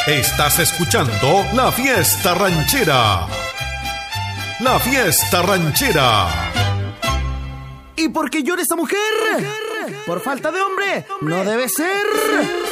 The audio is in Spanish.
Estás escuchando La Fiesta Ranchera. La Fiesta Ranchera. ¿Y por qué llora esa mujer? Por falta de hombre, no debe ser.